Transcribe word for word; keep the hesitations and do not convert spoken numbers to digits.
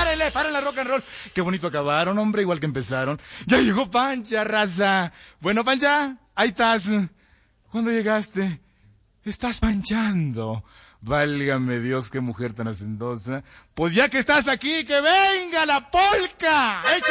párenle, párenle rock and roll. Qué bonito acabaron, hombre, igual que empezaron. Ya llegó Pancha, raza. Bueno, Pancha, ahí estás. ¿Cuándo llegaste? Estás panchando. Válgame Dios, qué mujer tan hacendosa. Pues ya que estás aquí, que venga la polca.